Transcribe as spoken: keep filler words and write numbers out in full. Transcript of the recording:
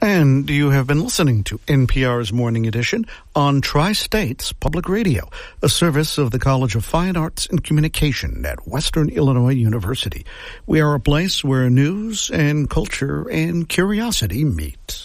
And you have been listening to N P R's Morning Edition on Tri-States Public Radio, a service of the College of Fine Arts and Communication at Western Illinois University. We are a place where news and culture and curiosity meet.